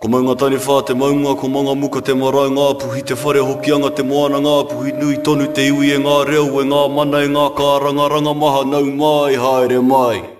maunga tani whā te maunga, ko manga muka te marae ngā puhi, te whare hokianga te moana ngā puhi, nui tonu te iwi e ngā reo, e ngā mana e ngā kāranga, ranga maha nau mai, haere mai.